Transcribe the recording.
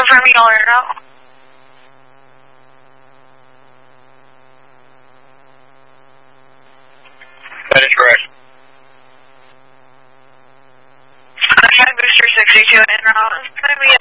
confirming all in route. That is correct. Okay, booster 62 en route. It's going to be